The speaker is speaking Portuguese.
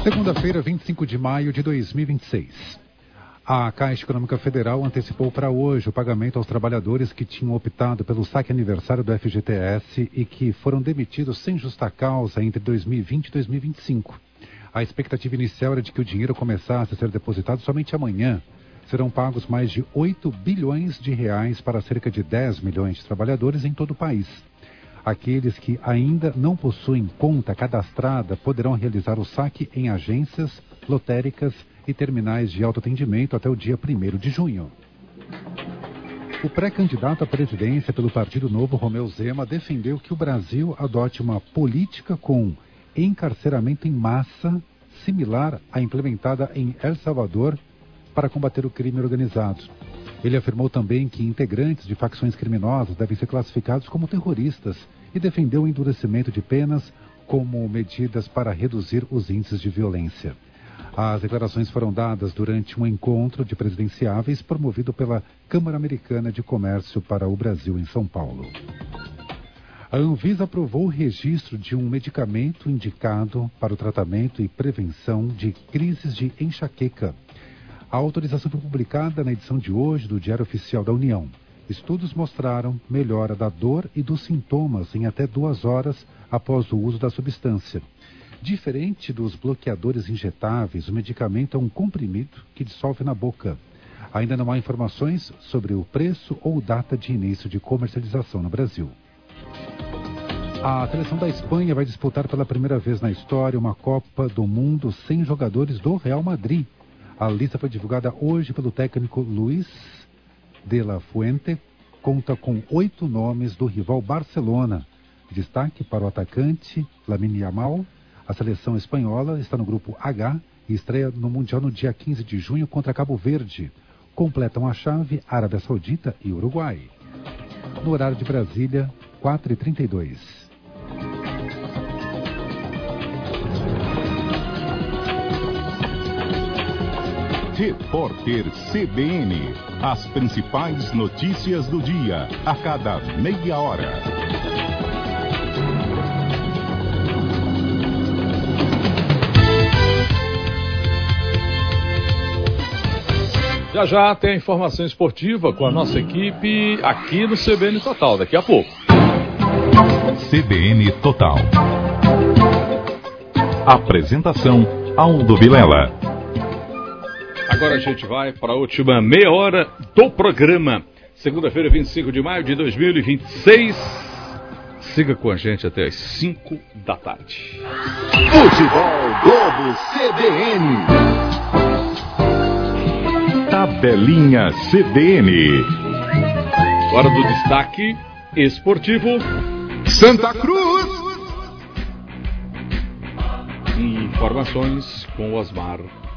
Segunda-feira, 25 de maio de 2026. A Caixa Econômica Federal antecipou para hoje o pagamento aos trabalhadores que tinham optado pelo saque aniversário do FGTS e que foram demitidos sem justa causa entre 2020 e 2025. A expectativa inicial era de que o dinheiro começasse a ser depositado somente amanhã. Serão pagos mais de 8 bilhões de reais para cerca de 10 milhões de trabalhadores em todo o país. Aqueles que ainda não possuem conta cadastrada poderão realizar o saque em agências, lotéricas e terminais de autoatendimento até o dia 1º de junho. O pré-candidato à presidência pelo Partido Novo, Romeu Zema, defendeu que o Brasil adote uma política com encarceramento em massa similar à implementada em El Salvador para combater o crime organizado. Ele afirmou também que integrantes de facções criminosas devem ser classificados como terroristas e defendeu o endurecimento de penas como medidas para reduzir os índices de violência. As declarações foram dadas durante um encontro de presidenciáveis promovido pela Câmara Americana de Comércio para o Brasil em São Paulo. A Anvisa aprovou o registro de um medicamento indicado para o tratamento e prevenção de crises de enxaqueca. A autorização foi publicada na edição de hoje do Diário Oficial da União. Estudos mostraram melhora da dor e dos sintomas em até 2 horas após o uso da substância. Diferente dos bloqueadores injetáveis, o medicamento é um comprimido que dissolve na boca. Ainda não há informações sobre o preço ou data de início de comercialização no Brasil. A seleção da Espanha vai disputar pela primeira vez na história uma Copa do Mundo sem jogadores do Real Madrid. A lista foi divulgada hoje pelo técnico Luis de la Fuente. Conta com 8 nomes do rival Barcelona. Destaque para o atacante Lamine Yamal. A seleção espanhola está no grupo H e estreia no Mundial no dia 15 de junho contra Cabo Verde. Completam a chave Arábia Saudita e Uruguai. No horário de Brasília, 4h32. Repórter CBN. As principais notícias do dia, a cada meia hora. Já tem a informação esportiva com a nossa equipe aqui no CBN Total, daqui a pouco. CBN Total. Apresentação Aldo Vilela. Agora a gente vai para a última meia hora do programa. Segunda-feira, 25 de maio de 2026. Siga com a gente até as 5 da tarde. Futebol Globo CBN. Tabelinha CBN. Hora do destaque esportivo. Santa Cruz. Informações com Osmar